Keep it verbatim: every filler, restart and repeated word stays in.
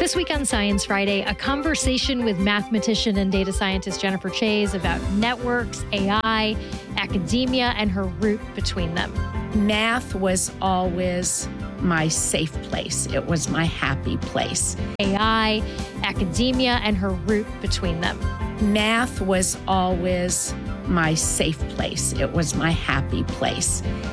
This week on Science Friday, a conversation with mathematician and data scientist Jennifer Chayes about networks, A I, academia, and her root between them. Math was always my safe place. It was my happy place. A I, academia, and her root between them. Math was always my safe place. It was my happy place.